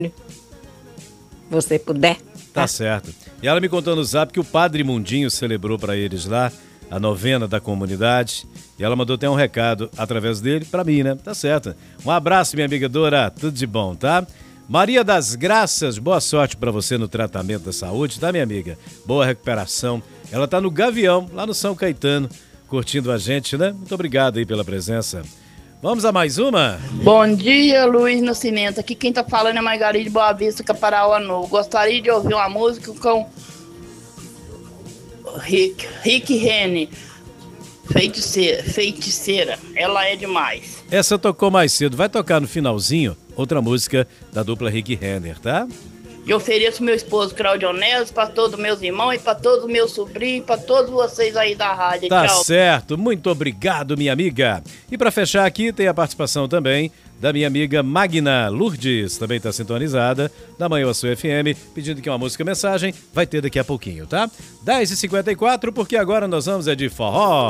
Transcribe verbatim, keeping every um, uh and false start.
você puder. Tá certo. E ela me contou no zap que o Padre Mundinho celebrou para eles lá a novena da comunidade. E ela mandou até um recado através dele para mim, né? Tá certo. Um abraço, minha amiga Dora. Tudo de bom, tá? Maria das Graças, boa sorte para você no tratamento da saúde, tá, minha amiga? Boa recuperação. Ela tá no Gavião, lá no São Caetano, curtindo a gente, né? Muito obrigado aí pela presença. Vamos a mais uma? Bom dia, Luiz Nascimento. Aqui quem tá falando é Margarida de Boa Vista, Caparaó Novo. Gostaria de ouvir uma música com Rick, Rick Renner, feiticeira, feiticeira. Ela é demais. Essa tocou mais cedo. Vai tocar no finalzinho outra música da dupla Rick Renner, tá? E ofereço meu esposo Claudio Onésio para todos meus irmãos e para todos meus sobrinhos e para todos vocês aí da rádio. Tá Tchau. certo. Muito obrigado, minha amiga. E para fechar aqui, tem a participação também da minha amiga Magna Lourdes, também está sintonizada, da Manhã Sul F M, pedindo que uma música mensagem vai ter daqui a pouquinho, tá? dez e cinquenta e quatro, porque agora nós vamos é de forró.